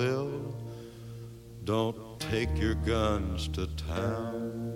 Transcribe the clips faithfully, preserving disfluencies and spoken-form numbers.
Will, don't take your guns to town.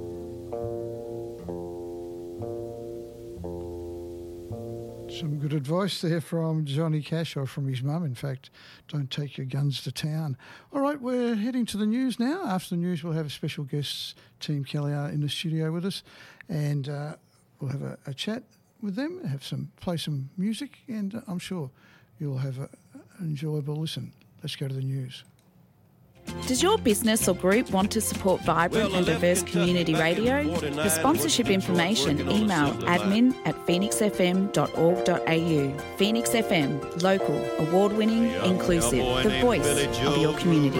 Some good advice there from Johnny Cash, or from his mum, in fact. Don't take your guns to town. All right, we're heading to the news now. After the news, we'll have a special guest, Team Kelly, in the studio with us, and uh, we'll have a, a chat with them, have some play some music, and uh, I'm sure you'll have a, an enjoyable listen. Let's go to the news. Does your business or group want to support vibrant well, and diverse community radio? For sponsorship information, email admin at phoenix f m dot org dot a u. Phoenix F M, local, award-winning, inclusive, the voice of your community.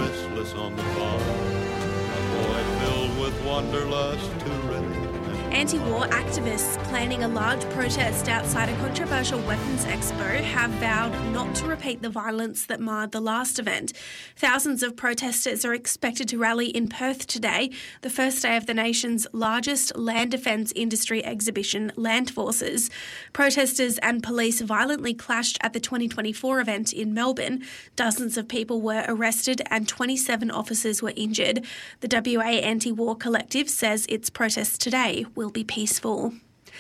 Anti-war activists planning a large protest outside a controversial weapons expo have vowed not to repeat the violence that marred the last event. Thousands of protesters are expected to rally in Perth today, the first day of the nation's largest land defence industry exhibition, Land Forces. Protesters and police violently clashed at the twenty twenty-four event in Melbourne. Dozens of people were arrested and twenty-seven officers were injured. The W A Anti-War Collective says its protests today will be peaceful.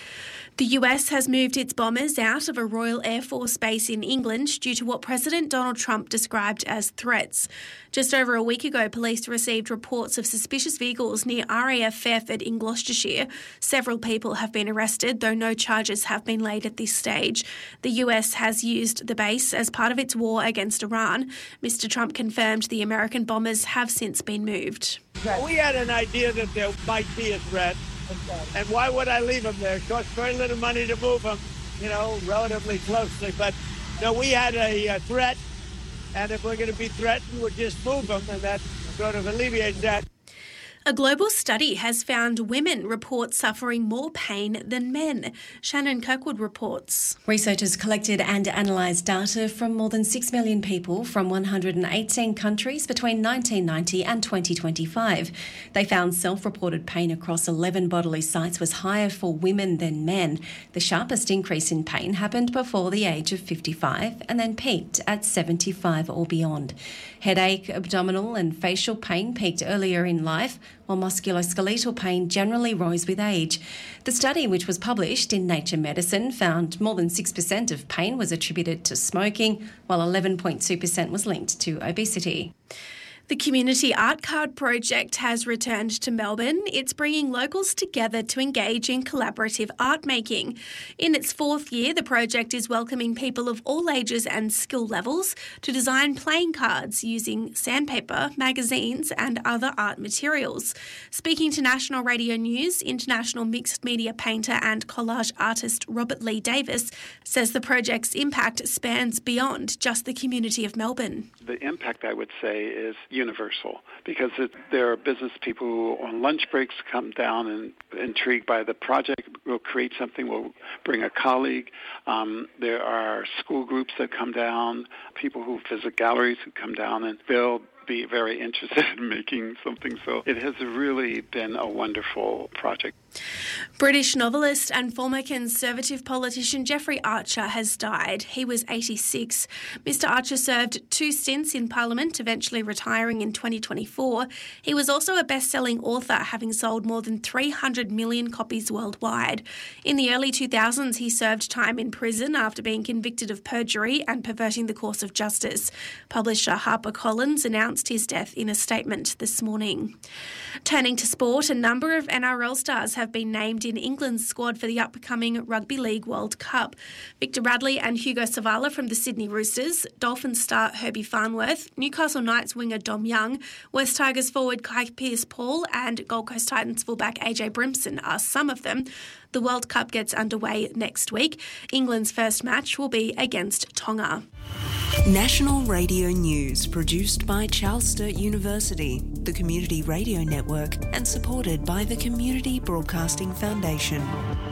The U S has moved its bombers out of a Royal Air Force base in England due to what President Donald Trump described as threats. Just over a week ago, police received reports of suspicious vehicles near R A F Fairford in Gloucestershire. Several people have been arrested, though no charges have been laid at this stage. The U S has used the base as part of its war against Iran. Mister Trump confirmed the American bombers have since been moved. We had an idea that there might be a threat. And why would I leave them there? It costs very little money to move them, you know, relatively closely. But no, we had a uh, threat, and if we're going to be threatened, we'll just move them, and that sort of alleviates that. A global study has found women report suffering more pain than men. Shannon Kirkwood reports. Researchers collected and analysed data from more than six million people from one hundred eighteen countries between nineteen ninety and twenty twenty-five. They found self-reported pain across eleven bodily sites was higher for women than men. The sharpest increase in pain happened before the age of fifty-five and then peaked at seventy-five or beyond. Headache, abdominal and facial pain peaked earlier in life, while musculoskeletal pain generally rose with age. The study, which was published in Nature Medicine, found more than six percent of pain was attributed to smoking, while eleven point two percent was linked to obesity. The Community Art Card project has returned to Melbourne. It's bringing locals together to engage in collaborative art making. In its fourth year, the project is welcoming people of all ages and skill levels to design playing cards using sandpaper, magazines and other art materials. Speaking to National Radio News, international mixed media painter and collage artist Robert Lee Davis says the project's impact spans beyond just the community of Melbourne. The impact, I would say, is universal, because it, there are business people who on lunch breaks come down and intrigued by the project, will create something, will bring a colleague. Um, there are school groups that come down, people who visit galleries who come down, and they'll be very interested in making something. So it has really been a wonderful project. British novelist and former Conservative politician Jeffrey Archer has died. He was eighty-six. Mister Archer served two stints in Parliament, eventually retiring in twenty twenty-four. He was also a best-selling author, having sold more than three hundred million copies worldwide. In the early two thousands, he served time in prison after being convicted of perjury and perverting the course of justice. Publisher HarperCollins announced his death in a statement this morning. Turning to sport, a number of N R L stars have been named in England's squad for the upcoming Rugby League World Cup. Victor Radley and Hugo Savala from the Sydney Roosters, Dolphins star Herbie Farnworth, Newcastle Knights winger Dom Young, West Tigers forward Kai Pearce-Paul and Gold Coast Titans fullback A J Brimson are some of them. The World Cup gets underway next week. England's first match will be against Tonga. National Radio News, produced by Charles Sturt University, the Community Radio Network, and supported by the Community Broadcasting Foundation.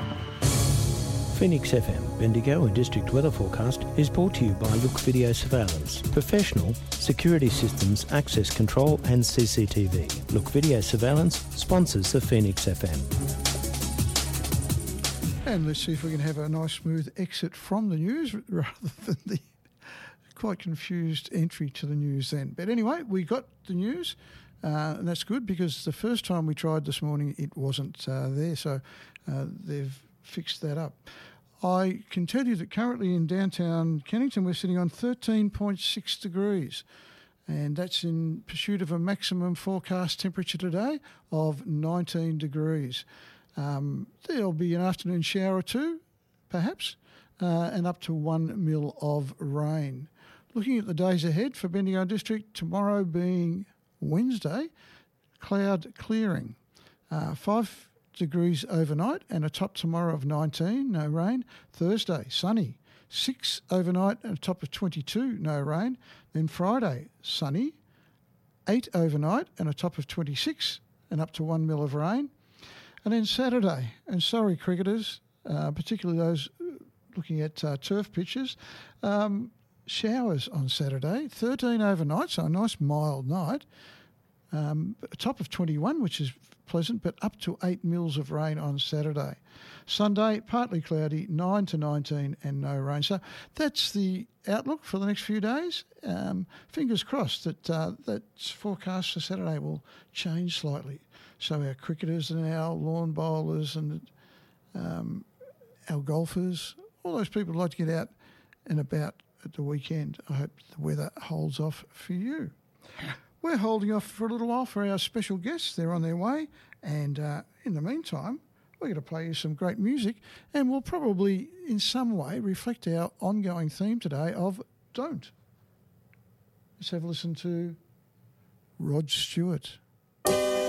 Phoenix F M, Bendigo and District Weather Forecast is brought to you by Look Video Surveillance. Professional, security systems, access control and C C T V. Look Video Surveillance sponsors the Phoenix F M. And let's see if we can have a nice smooth exit from the news rather than the quite confused entry to the news then. But anyway, we got the news, uh, and that's good because the first time we tried this morning, it wasn't uh, there. So uh, they've fixed that up. I can tell you that currently in downtown Kennington, we're sitting on thirteen point six degrees. And that's in pursuit of a maximum forecast temperature today of nineteen degrees. Um, there'll be an afternoon shower or two, perhaps, uh, and up to one mil of rain. Looking at the days ahead for Bendigo District, tomorrow being Wednesday, cloud clearing. Uh, five degrees overnight and a top tomorrow of nineteen, no rain. Thursday, sunny. Six overnight and a top of twenty-two, no rain. Then Friday, sunny. Eight overnight and a top of twenty-six and up to one mil of rain. And then Saturday, and sorry cricketers, uh, particularly those looking at uh, turf pitches, um, showers on Saturday. thirteen overnight, so a nice mild night. Um, a top of twenty-one, which is pleasant, but up to eight mils of rain on Saturday. Sunday, partly cloudy, nine to nineteen and no rain. So that's the outlook for the next few days. Um, fingers crossed that uh, that forecast for Saturday will change slightly. So our cricketers and our lawn bowlers and um, our golfers, all those people who like to get out and about at the weekend, I hope the weather holds off for you. We're holding off for a little while for our special guests. They're on their way. And uh, in the meantime, we're going to play you some great music, and we'll probably in some way reflect our ongoing theme today of don't. Let's have a listen to Rod Stewart.